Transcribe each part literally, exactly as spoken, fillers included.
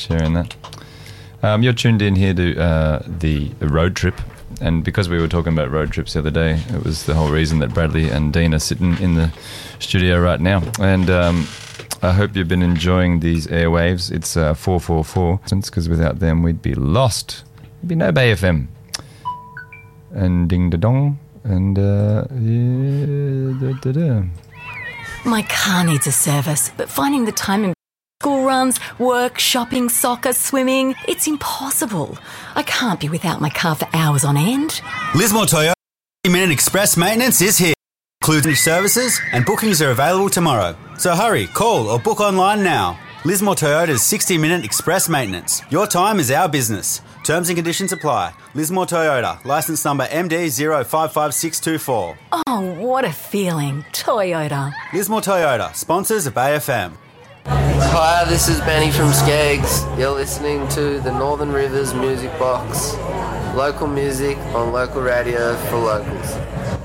sharing that. Um, you're tuned in here to uh, the road trip, and because we were talking about road trips the other day, it was the whole reason that Bradley and Dean are sitting in the studio right now. And um, I hope you've been enjoying these airwaves. It's uh, four four four, because without them we'd be lost. There'd be no Bay F M. And ding da dong, and uh, yeah, da, da, da. My car needs a service, but finding the time in school runs, work, shopping, soccer, swimming, it's impossible. I can't be without my car for hours on end. Lismore Toyota sixty minute express maintenance is here. Includes services and bookings are available tomorrow. So hurry, call or book online now. Lismore Toyota's sixty minute express maintenance. Your time is our business. Terms and conditions apply. Lismore Toyota, licence number M D zero five five six two four. Oh, what a feeling. Toyota. Lismore Toyota, sponsors of Bay F M. Hi, this is Benny from Skeggs. You're listening to the Northern Rivers Music Box. Local music on local radio for locals.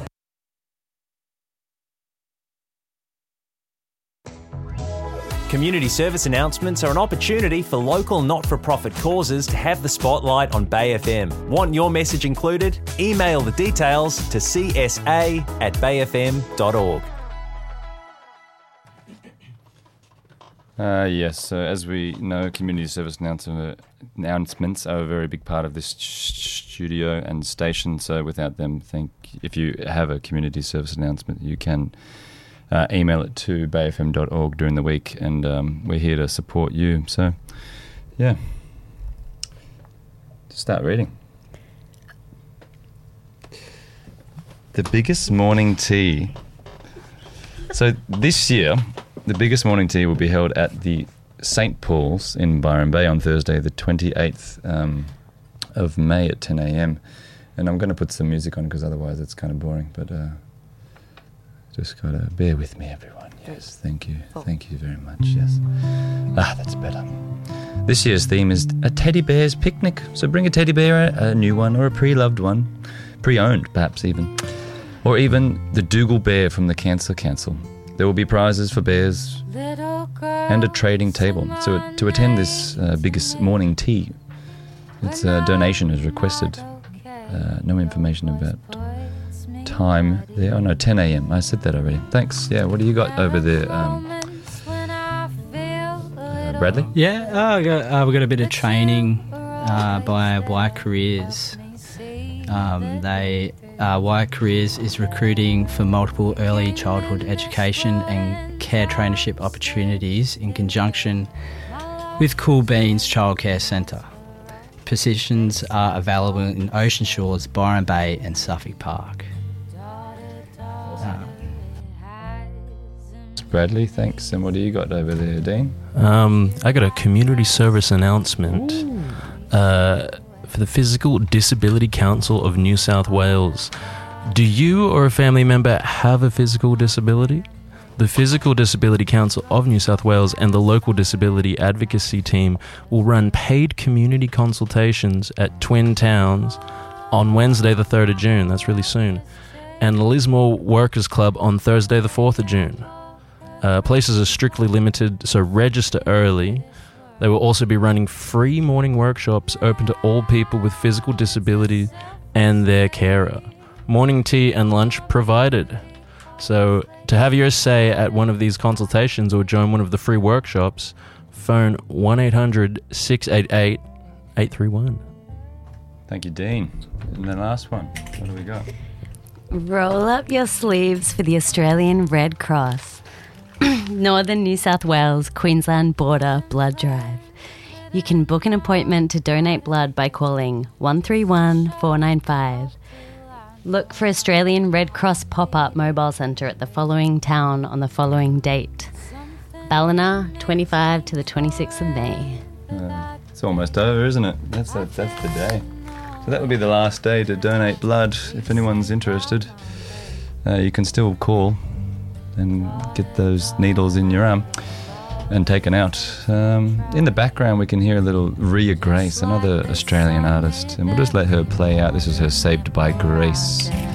Community service announcements are an opportunity for local not-for-profit causes to have the spotlight on Bay F M. Want your message included? Email the details to c s a at bay f m dot org. Uh, yes, so as we know, community service announcement, announcements are a very big part of this studio and station. So without them, think if you have a community service announcement, you can uh, email it to bay f m dot org during the week, and um, we're here to support you. So, yeah, start reading. The biggest morning tea. So this year, the biggest morning tea will be held at the Saint Paul's in Byron Bay on Thursday, the twenty-eighth um, of May at ten a.m. And I'm going to put some music on because otherwise it's kind of boring. But uh, just got to bear with me, everyone. Yes, thank you. Thank you very much, yes. Ah, that's better. This year's theme is a teddy bear's picnic. So bring a teddy bear, a new one or a pre-loved one, pre-owned perhaps even. Or even the Dougal bear from the Cancer Council. There will be prizes for bears and a trading table. So to attend this uh, biggest morning tea, its uh, donation is requested. Uh, no information about time there. Oh no, ten a.m. I said that already. Thanks. Yeah, what do you got over there, um, uh, Bradley? Yeah, uh, got, uh, we got a bit of training uh, by Y Careers. Um, they Uh, Y Careers is recruiting for multiple early childhood education and care traineeship opportunities in conjunction with Cool Beans Childcare Centre. Positions are available in Ocean Shores, Byron Bay and Suffolk Park. Um, Bradley, thanks. And what do you got over there, Dean? Um, I got a community service announcement. Uh, for the Physical Disability Council of New South Wales. Do you or a family member have a physical disability? The Physical Disability Council of New South Wales and the local disability advocacy team will run paid community consultations at Twin Towns on Wednesday the third of June, that's really soon, and Lismore Workers Club on Thursday the fourth of June. Uh, places are strictly limited, so register early. They will also be running free morning workshops open to all people with physical disability and their carer. Morning tea and lunch provided. So to have your say at one of these consultations or join one of the free workshops, phone one eight hundred six eight eight eight three one. Thank you, Dean. And the last one, what do we got? Roll up your sleeves for the Australian Red Cross. Northern New South Wales, Queensland Border Blood Drive. You can book an appointment to donate blood by calling one three one four nine five. Look for Australian Red Cross pop-up mobile centre at the following town on the following date. Ballina, twenty-fifth to the twenty-sixth of May. Uh, it's almost over, isn't it? That's the, that's the day. So that would be the last day to donate blood. If anyone's interested, uh, you can still call and get those needles in your arm and taken out. Um, in the background we can hear a little Ria Grace, another Australian artist, and we'll just let her play out. This is her Saved by Grace.